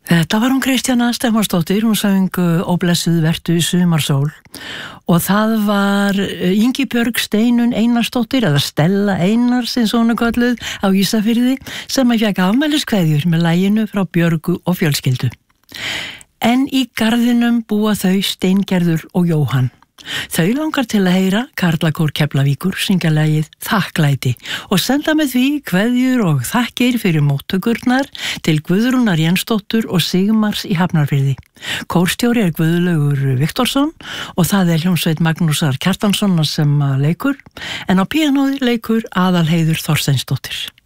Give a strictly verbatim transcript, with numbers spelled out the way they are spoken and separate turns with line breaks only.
Þetta var hún Kristjana Stefánsdóttir, hún söng Ó blessuð vertu sumarsól og það var Ingibjörg Steinunn Einarsdóttir eða Stella Einars eins og hún er kölluð á Ísafirði sem að fékk afmæliskveðjur með laginu frá Björgu og fjölskyldu. En í garðinum búa þau Steingerður og Jóhann. Þau langar til að heyra Karlakór Keflavíkur syngja lagið Þakklæti og senda með því kveðjur og þakkir fyrir móttökurnar til Guðrúnar Jensdóttur og Sigmars í Hafnarfirði. Kórstjóri er Guðlaugur Viktorsson og það er hljómsveit Magnúsar Kjartanssonar sem leikur, en á píanói leikur Aðalheiður Þorsteinsdóttir.